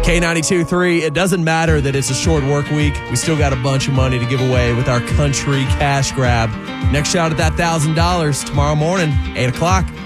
K92.3, it doesn't matter that it's a short work week. We still got a bunch of money to give away with our country cash grab. Next shot at that $1,000 tomorrow morning, 8 o'clock.